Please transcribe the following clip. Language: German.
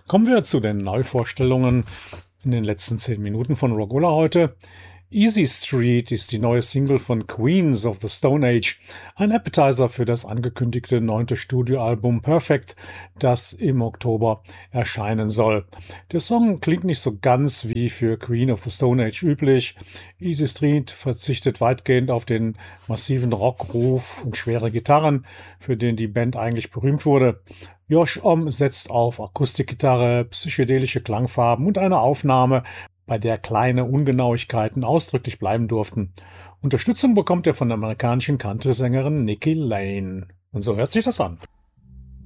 Kommen wir zu den Neuvorstellungen in den letzten 10 Minuten von Rockola heute. Easy Street ist die neue Single von Queens of the Stone Age, ein Appetizer für das angekündigte 9. Studioalbum Perfect, das im Oktober erscheinen soll. Der Song klingt nicht so ganz wie für Queen of the Stone Age üblich. Easy Street verzichtet weitgehend auf den massiven Rockruf und schwere Gitarren, für den die Band eigentlich berühmt wurde. Josh Homme setzt auf Akustikgitarre, psychedelische Klangfarben und eine Aufnahme, bei der kleine Ungenauigkeiten ausdrücklich bleiben durften. Unterstützung bekommt er von der amerikanischen Country-Sängerin Nikki Lane. Und so hört sich das an.